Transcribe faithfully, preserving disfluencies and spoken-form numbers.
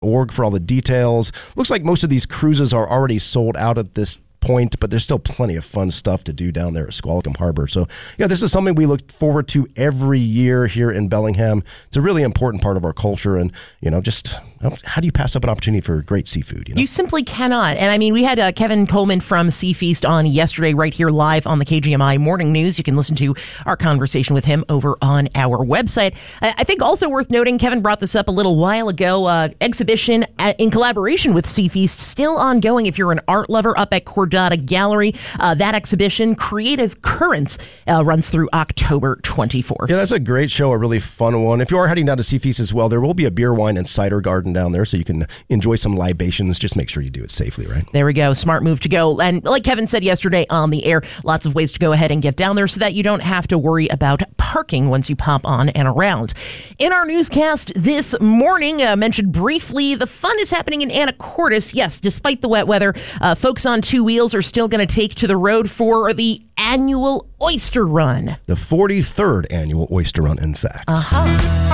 org for all the details. Looks like most of these cruises are already sold out at this point, but there's still plenty of fun stuff to do down there at Squalicum Harbor. So yeah, this is something we look forward to every year here in Bellingham. It's a really important part of our culture, and you know, just how do you pass up an opportunity for great seafood? You know? You simply cannot. And I mean, we had uh, Kevin Coleman from Sea Feast on yesterday, right here live on the K G M I Morning News. You can listen to our conversation with him over on our website. I, I think also worth noting, Kevin brought this up a little while ago, uh, exhibition at, in collaboration with Sea Feast, still ongoing. If you're an art lover, up at Cordata Gallery, uh, that exhibition, Creative Currents, uh, runs through October twenty-fourth. Yeah, that's a great show, a really fun one. If you are heading down to Sea Feast as well, there will be a beer, wine, and cider garden down there, so you can enjoy some libations. Just make sure you do it safely, right? There we go. Smart move to go. And like Kevin said yesterday on the air, lots of ways to go ahead and get down there so that you don't have to worry about parking once you pop on and around. In our newscast this morning, uh, mentioned briefly, the fun is happening in Anacortes. Yes, despite the wet weather, uh, folks on two wheels are still going to take to the road for the annual Oyster Run. The forty-third annual Oyster Run, in fact. Uh-huh.